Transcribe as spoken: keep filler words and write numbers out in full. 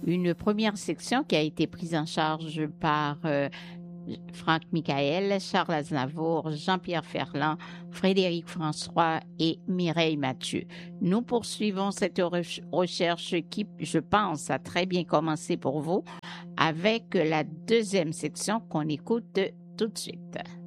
Une première section qui a été prise en charge par euh, Franck Michael, Charles Aznavour, Jean-Pierre Ferland, Frédéric François et Mireille Mathieu. Nous poursuivons cette re- recherche qui, je pense, a très bien commencé pour vous avec la deuxième section qu'on écoute tout de suite.